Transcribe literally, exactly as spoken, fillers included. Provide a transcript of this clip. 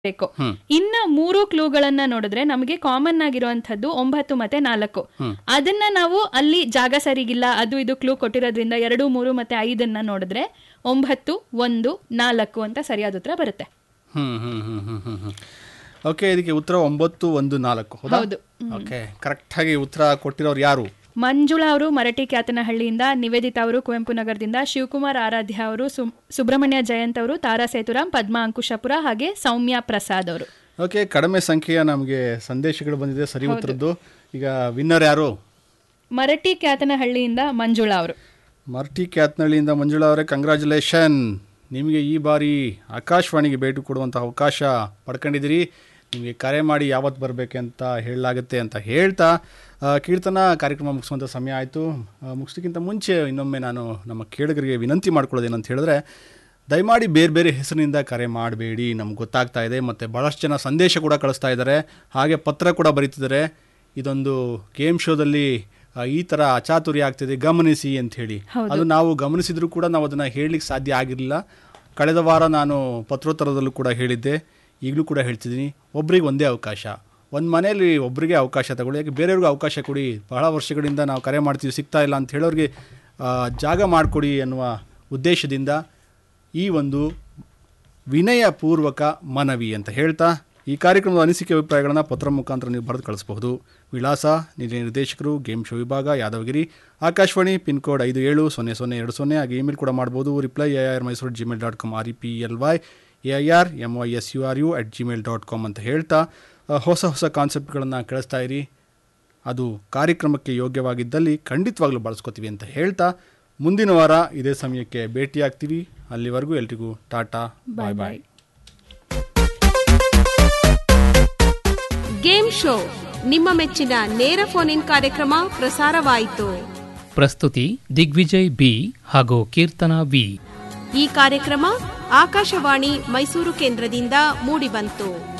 ಬೇಕು. ಇನ್ನ ಮೂರು ಕ್ಲೂಗಳನ್ನ ನೋಡಿದ್ರೆ ನಮಗೆ ಕಾಮನ್ ಆಗಿರುವಂತದ್ದು ಒಂಬತ್ತು ಮತ್ತೆ ನಾಲ್ಕು. ಅದನ್ನ ನಾವು ಅಲ್ಲಿ ಜಾಗ ಸರಿಗಿಲ್ಲ ಅದು ಇದು ಕ್ಲೂ ಕೊಟ್ಟಿರೋದ್ರಿಂದ ಎರಡು ಮೂರು ಮತ್ತೆ ಐದನ್ನ ನೋಡಿದ್ರೆ ಒಂಬತ್ತು ಒಂದು ನಾಲ್ಕು ಅಂತ ಸರಿಯಾದ ಉತ್ತರ ಬರುತ್ತೆ. ಹ್ಮ್ ಹ್ಮ್ ಹ್ಮ್ ಹ್ಮ್ ಹ್ಮ್ ಹ್ಮ್ ಓಕೆ, ಇದಕ್ಕೆ ಉತ್ತರ ಒಂಬತ್ತು ಒಂದು ನಾಲ್ಕು. ಹೌದು. ಓಕೆ, ಕರೆಕ್ಟ್ ಆಗಿ ಉತ್ತರ ಕೊಟ್ಟಿರೋರು ಯಾರು? ಮಂಜುಳಾ ಅವರು ಮರಟಿ ಕ್ಯಾತನಹಳ್ಳಿಯಿಂದ, ನಿವೇದಿತಾ ಅವರು ಕುವೆಂಪು ನಗರದಿಂದ, ಶಿವಕುಮಾರ್ ಆರಾಧ್ಯ ಅವರು, ಸುಬ್ರಹ್ಮಣ್ಯ ಜಯಂತ್ ಅವರು, ತಾರಾ ಸೇತುರಾಮ್, ಪದ್ಮಾ ಅಂಕುಶಪುರ, ಹಾಗೆ ಸೌಮ್ಯ ಪ್ರಸಾದ್ ಅವರು. ಓಕೆ, ಕಡಿಮೆ ಸಂಖ್ಯೆಯ ನಮಗೆ ಸಂದೇಶಗಳು ಬಂದಿದೆ ಸರಿ ಉತ್ತರದ್ದು. ಈಗ ವಿನ್ನರ್ ಯಾರು? ಮರಟಿ ಕ್ಯಾತನಹಳ್ಳಿಯಿಂದ ಮಂಜುಳಾ ಅವರು. ಮರಟಿ ಕ್ಯಾತನಹಳ್ಳಿಯಿಂದ ಮಂಜುಳಾ ಅವರೇ, ಕಂಗ್ರ್ಯಾಚುಲೇಷನ್. ನಿಮಗೆ ಈ ಬಾರಿ ಆಕಾಶವಾಣಿಗೆ ಭೇಟಿ ಕೊಡುವಂಥ ಅವಕಾಶ ಪಡ್ಕೊಂಡಿದ್ದೀರಿ. ನಿಮಗೆ ಕರೆ ಮಾಡಿ ಯಾವತ್ತು ಬರಬೇಕಂತ ಹೇಳಲಾಗುತ್ತೆ ಅಂತ ಹೇಳ್ತಾ ಕೀರ್ತನ ಕಾರ್ಯಕ್ರಮ ಮುಗಿಸುವಂಥ ಸಮಯ ಆಯಿತು. ಮುಗಿಸೋಕ್ಕಿಂತ ಮುಂಚೆ ಇನ್ನೊಮ್ಮೆ ನಾನು ನಮ್ಮ ಕೇಳುಗರಿಗೆ ವಿನಂತಿ ಮಾಡ್ಕೊಳ್ಳೋದೇನಂತ ಹೇಳಿದ್ರೆ, ದಯಮಾಡಿ ಬೇರೆ ಬೇರೆ ಹೆಸರಿನಿಂದ ಕರೆ ಮಾಡಬೇಡಿ. ನಮ್ಗೆ ಗೊತ್ತಾಗ್ತಾ ಇದೆ, ಮತ್ತು ಭಾಳಷ್ಟು ಜನ ಸಂದೇಶ ಕೂಡ ಕಳಿಸ್ತಾ ಇದ್ದಾರೆ, ಹಾಗೆ ಪತ್ರ ಕೂಡ ಬರೀತಿದ್ದಾರೆ. ಇದೊಂದು ಗೇಮ್ ಶೋದಲ್ಲಿ ಈ ಥರ ಅಚಾತುರ್ಯ ಆಗ್ತಿದೆ, ಗಮನಿಸಿ ಅಂತ ಹೇಳಿ. ಅದು ನಾವು ಗಮನಿಸಿದರೂ ಕೂಡ ನಾವು ಅದನ್ನು ಹೇಳಲಿಕ್ಕೆ ಸಾಧ್ಯ ಆಗಿರಲಿಲ್ಲ. ಕಳೆದ ವಾರ ನಾನು ಪತ್ರೋತ್ತರದಲ್ಲೂ ಕೂಡ ಹೇಳಿದ್ದೆ, ಈಗಲೂ ಕೂಡ ಹೇಳ್ತಿದ್ದೀನಿ, ಒಬ್ರಿಗೆ ಒಂದೇ ಅವಕಾಶ. ಒಂದು ಮನೆಯಲ್ಲಿ ಒಬ್ಬರಿಗೆ ಅವಕಾಶ ತಗೊಳ್ಳಿ, ಯಾಕೆ ಬೇರೆಯವ್ರಿಗೂ ಅವಕಾಶ ಕೊಡಿ. ಬಹಳ ವರ್ಷಗಳಿಂದ ನಾವು ಕರೆ ಮಾಡ್ತೀವಿ, ಸಿಗ್ತಾ ಇಲ್ಲ ಅಂತ ಹೇಳೋರಿಗೆ ಜಾಗ ಮಾಡಿಕೊಡಿ ಅನ್ನುವ ಉದ್ದೇಶದಿಂದ ಈ ಒಂದು ವಿನಯಪೂರ್ವಕ ಮನವಿ ಅಂತ ಹೇಳ್ತಾ, ಈ ಕಾರ್ಯಕ್ರಮದ ಅನಿಸಿಕೆ ಅಭಿಪ್ರಾಯಗಳನ್ನು ಪತ್ರ ಮುಖಾಂತರ ನೀವು ಬರೆದು ಕಳಿಸಬಹುದು. ವಿಳಾಸ: ನಿಲಯ ನಿರ್ದೇಶಕರು, ಗೇಮ್ ಶೋ ವಿಭಾಗ, ಯಾದವಗಿರಿ, ಆಕಾಶವಾಣಿ, ಪಿನ್ ಕೋಡ್ ಐದು ಏಳು ಸೊನ್ನೆ ಸೊನ್ನೆ ಎರಡು ಸೊನ್ನೆ. ಹಾಗೆ ಇಮೇಲ್ ಕೂಡ ಮಾಡ್ಬೋದು, reply A R Mysuru Gmail dot com, R E P L Y A I R M Y S you are you at Gmail dot com ಅಂತ ಹೇಳ್ತಾ, ಹೊಸ ಹೊಸ ಕಾನ್ಸೆಪ್ಟ್ಗಳನ್ನು ಕಳಿಸ್ತಾ ಇರಿ. ಅದು ಕಾರ್ಯಕ್ರಮಕ್ಕೆ ಯೋಗ್ಯವಾಗಿದ್ದಲ್ಲಿ ಖಂಡಿತವಾಗ್ಲೂ ಬಳಸ್ಕೋತೀವಿ ಅಂತ ಹೇಳ್ತಾ, ಮುಂದಿನ ವಾರ ಇದೇ ಸಮಯಕ್ಕೆ ಭೇಟಿಯಾಗ್ತೀವಿ. ಅಲ್ಲಿವರೆಗೂ ಎಲ್ರಿಗೂ ಟಾಟಾ, ಬಾಯ್ ಬಾಯ್. ಗೇಮ್ ಶೋ, ನಿಮ್ಮ ಮೆಚ್ಚಿನ ನೇರ ಫೋನ್ ಇನ್ ಕಾರ್ಯಕ್ರಮ ಪ್ರಸಾರವಾಯಿತು. ಪ್ರಸ್ತುತಿ ದಿಗ್ವಿಜಯ್ ಬಿ ಹಾಗೂ ಕೀರ್ತನಾ ವಿ. ಈ ಕಾರ್ಯಕ್ರಮ ಆಕಾಶವಾಣಿ ಮೈಸೂರು ಕೇಂದ್ರದಿಂದ ಮೂಡಿಬಂತು.